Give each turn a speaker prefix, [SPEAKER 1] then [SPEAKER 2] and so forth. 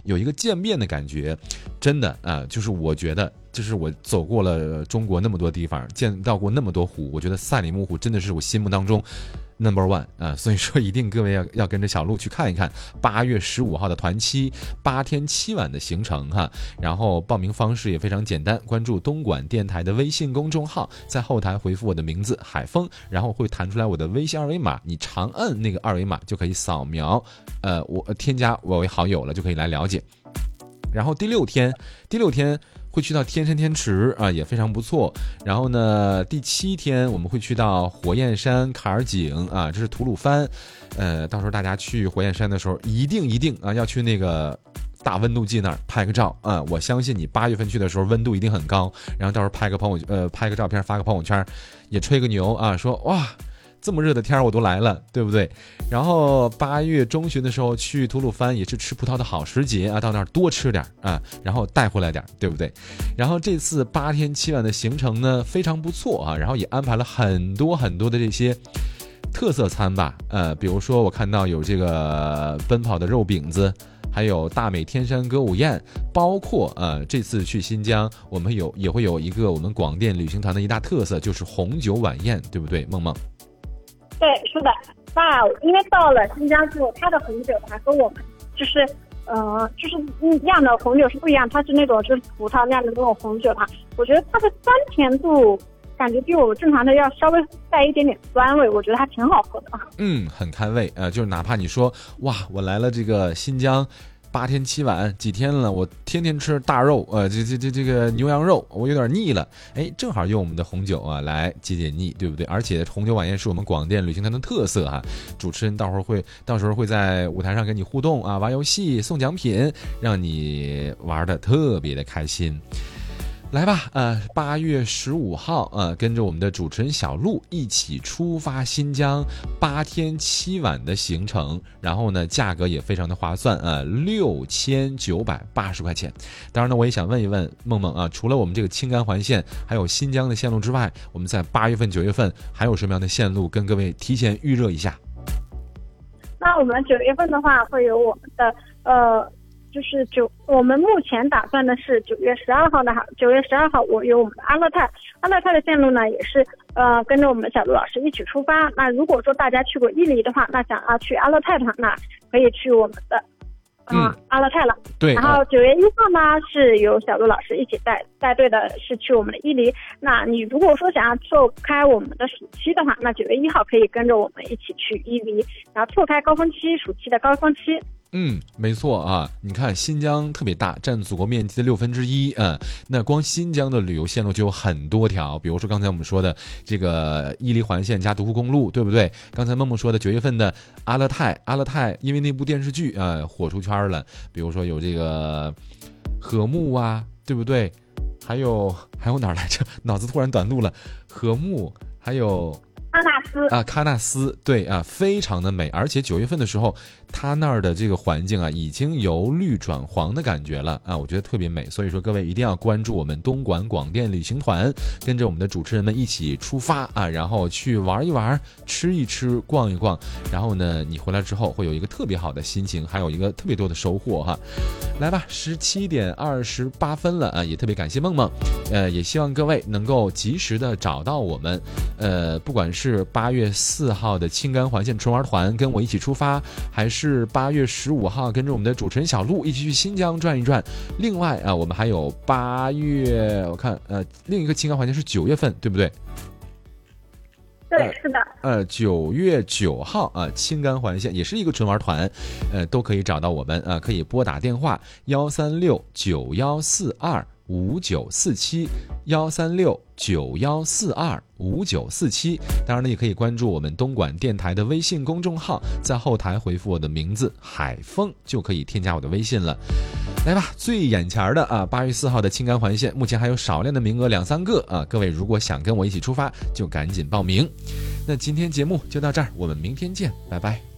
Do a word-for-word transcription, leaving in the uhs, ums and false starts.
[SPEAKER 1] 有一个渐变的感觉，真的啊、呃，就是我觉得，就是我走过了中国那么多地方，见到过那么多湖，我觉得赛里木湖真的是我心目当中number one 啊，所以说一定各位要要跟着小鹿去看一看八月十五号的团期八天七晚的行程哈。然后报名方式也非常简单，关注东莞电台的微信公众号，在后台回复我的名字海峰，然后会弹出来我的微信二维码，你长按那个二维码就可以扫描，呃，我添加我为好友了，就可以来了解。然后第六天，第六天。会去到天山天池啊，也非常不错。然后呢，第七天我们会去到火焰山卡尔井啊，这是吐鲁番。呃，到时候大家去火焰山的时候，一定一定啊要去那个大温度计那儿拍个照啊！我相信你八月份去的时候温度一定很高，然后到时候拍个朋友呃拍个照片发个朋友圈，也吹个牛啊，说哇。这么热的天我都来了，对不对？然后八月中旬的时候去吐鲁番也是吃葡萄的好时节啊，到那儿多吃点啊，然后带回来点，对不对？然后这次八天七晚的行程呢非常不错啊，然后也安排了很多很多的这些特色餐吧，呃，比如说我看到有这个奔跑的肉饼子。还有大美天山歌舞宴，包括呃这次去新疆，我们有也会有一个我们广电旅行团的一大特色，就是红酒晚宴，对不对，梦梦？
[SPEAKER 2] 对，是的。那因为到了新疆之后，它的红酒它跟我们就是呃就是酿的红酒是不一样，它是那种就是葡萄酿的那种红酒它，我觉得它的酸甜度。感觉比我们正常的要稍微带一点点酸味，我觉得还挺好喝的。
[SPEAKER 1] 嗯，很开胃，呃，就是哪怕你说哇，我来了这个新疆八天七晚几天了，我天天吃大肉，呃，这这这这个牛羊肉，我有点腻了，哎，正好用我们的红酒啊来解解腻，对不对？而且红酒晚宴是我们广电旅行团的特色哈，主持人到时候会到时候会在舞台上跟你互动啊，玩游戏送奖品，让你玩的特别的开心。来吧，呃，八月十五号，呃，跟着我们的主持人小鹿一起出发新疆，八天七晚的行程，然后呢，价格也非常的划算，呃，六千九百八十块钱。当然呢，我也想问一问梦梦啊，除了我们这个青甘环线，还有新疆的线路之外，我们在八月份、九月份还有什么样的线路，跟各位提前预热一下？
[SPEAKER 2] 那我们九月份的话，会有我们的呃。就是九，我们目前打算的是九月十二号的哈，九月十二号我有我们的阿勒泰，阿勒泰的线路呢也是呃跟着我们的小鹿老师一起出发。那如果说大家去过伊犁的话，那想要去阿勒泰的话，那可以去我们的嗯、呃、阿勒泰了。
[SPEAKER 1] 对。
[SPEAKER 2] 然后九月一号呢是由小鹿老师一起带带队的，是去我们的伊犁。那你如果说想要错开我们的暑期的话，那九月一号可以跟着我们一起去伊犁，然后错开高峰期，暑期的高峰期。
[SPEAKER 1] 嗯，没错啊，你看新疆特别大，占祖国面积的六分之一，嗯，那光新疆的旅游线路就有很多条，比如说刚才我们说的这个伊犁环线加独库公路，对不对？刚才梦梦说的九月份的阿勒泰，阿勒泰因为那部电视剧啊、呃、火出圈了，比如说有这个禾木啊，对不对？还有还有哪儿来着？脑子突然短路了，禾木还有。
[SPEAKER 2] 喀纳斯
[SPEAKER 1] 啊，喀纳斯，对啊，非常的美，而且九月份的时候，它那儿的这个环境啊，已经由绿转黄的感觉了啊，我觉得特别美。所以说，各位一定要关注我们东莞广电旅行团，跟着我们的主持人们一起出发啊，然后去玩一玩，吃一吃，逛一逛，然后呢，你回来之后会有一个特别好的心情，还有一个特别多的收获哈。来吧，十七点二十八分了啊，也特别感谢梦梦，呃，也希望各位能够及时的找到我们，呃，不管是是八月四号的青甘环线纯玩团跟我一起出发，还是八月十五号跟着我们的主持人小鹿一起去新疆转一转。另外啊，我们还有八月，我看呃另一个青甘环线是九月份，对不对？
[SPEAKER 2] 对，是的。
[SPEAKER 1] 呃，九月九号啊，青甘环线也是一个纯玩团，呃，都可以找到我们啊，可以拨打电话幺三六九幺四二五九四七幺三六九幺四二五九四七。当然呢，也可以关注我们东莞电台的微信公众号，在后台回复我的名字海峰，就可以添加我的微信了。来吧，最眼前的啊，八月四号的青甘环线，目前还有少量的名额两三个啊，各位如果想跟我一起出发，就赶紧报名。那今天节目就到这儿，我们明天见，拜拜。